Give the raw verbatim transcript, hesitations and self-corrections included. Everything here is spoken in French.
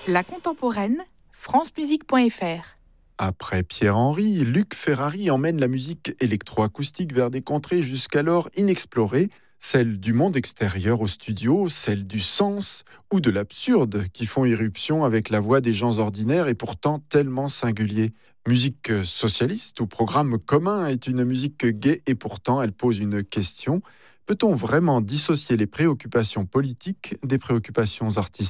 La contemporaine, francemusique point f r. Après Pierre-Henry, Luc Ferrari emmène la musique électroacoustique vers des contrées jusqu'alors inexplorées, celles du monde extérieur au studio, celles du sens ou de l'absurde qui font irruption avec la voix des gens ordinaires et pourtant tellement singuliers. Musique socialiste ou programme commun est une musique gaie et pourtant elle pose une question. Peut-on vraiment dissocier les préoccupations politiques des préoccupations artistiques ?